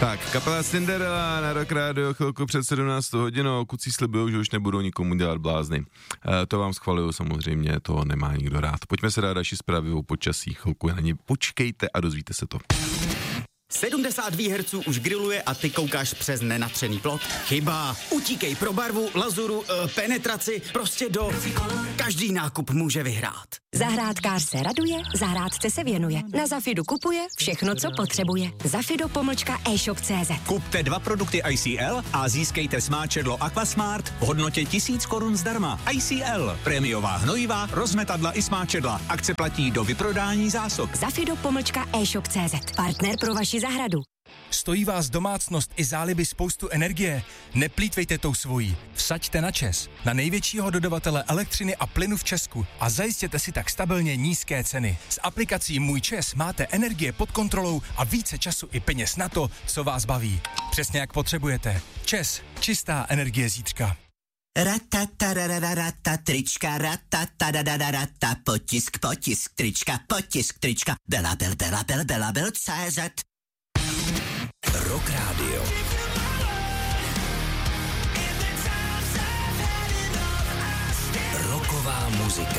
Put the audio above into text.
Tak, kapela Cinderella na Rock Radio chvilku před 17 hodinou, kucí slibují, že už nebudou nikomu dělat blázny. To vám schvaluju samozřejmě, to nemá nikdo rád. Pojďme se dát další zprávy o počasí, chvilku na ní počkejte a dozvíte se to. 70 Hz už grilluje a ty koukáš přes nenatřený plot? Chyba. Utíkej pro barvu, lazuru, penetraci, prostě do... Každý nákup může vyhrát. Zahrádkář se raduje, zahrádce se věnuje. Na Zafidu kupuje všechno, co potřebuje. Zafido-e-shop.cz. Kupte 2 produkty ICL a získejte smáčedlo Aquasmart v hodnotě 1000 korun zdarma. ICL. Prémiová hnojivá, rozmetadla i smáčedla. Akce platí do vyprodání zásob. Zafido-e-shop.cz. Partner pro vaši zahradu. Stojí vás domácnost i záliby spoustu energie? Neplýtvejte tou svojí. Vsaďte na ČEZ, na největšího dodavatele elektřiny a plynu v Česku a zajistěte si tak stabilně nízké ceny. S aplikací Můj ČEZ máte energie pod kontrolou a více času i peněz na to, co vás baví. Přesně jak potřebujete. ČEZ, čistá energie zítřka. Ratatarararata trička, ratatadadadadata, potisk trička, Belabel, CZ. Rock Radio. Rocková muzika.